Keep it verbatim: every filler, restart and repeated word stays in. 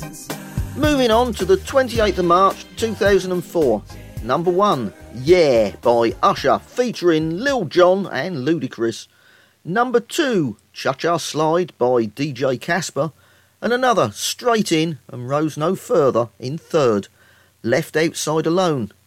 Moving on to the twenty-eighth of March two thousand four. Number one, Yeah by Usher featuring Lil Jon and Ludacris. Number two, Cha-Cha Slide by D J Casper. And another straight in and rose no further in third, Left Outside Alone